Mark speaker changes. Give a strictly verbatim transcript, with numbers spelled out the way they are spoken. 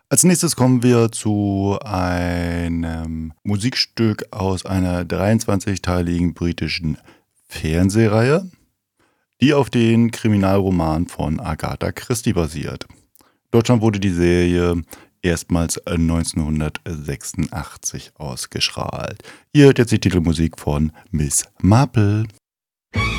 Speaker 1: Als nächstes kommen wir zu einem Musikstück aus einer dreiundzwanzigteiligen britischen Fernsehreihe, die auf den Kriminalroman von Agatha Christie basiert. In Deutschland wurde die Serie erstmals neunzehnhundertsechsundachtzig ausgestrahlt. Ihr hört jetzt die Titelmusik von Miss Marple.